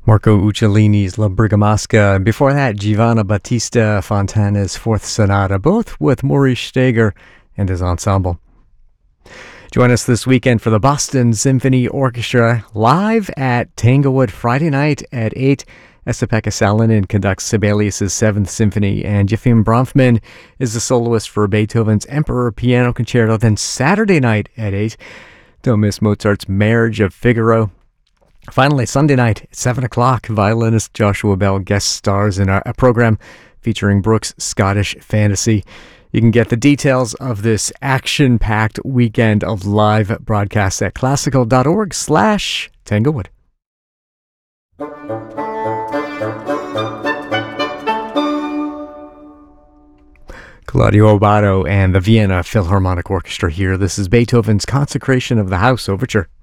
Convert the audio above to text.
Marco Uccellini's La Bergamasca, and before that, Giovanna Battista Fontana's Fourth Sonata, both with Maurice Steger and his ensemble. Join us this weekend for the Boston Symphony Orchestra live at Tanglewood Friday night at 8. Esa-Pekka Salonen conducts Sibelius' Seventh Symphony, and Yefim Bronfman is the soloist for Beethoven's Emperor Piano Concerto. Then Saturday night at 8, don't miss Mozart's Marriage of Figaro. Finally, Sunday night at 7 o'clock, violinist Joshua Bell guest stars in a program featuring Brooks' Scottish Fantasy. You can get the details of this action-packed weekend of live broadcasts at classical.org/Tanglewood. Claudio Abbado and the Vienna Philharmonic Orchestra here. This is Beethoven's Consecration of the House Overture.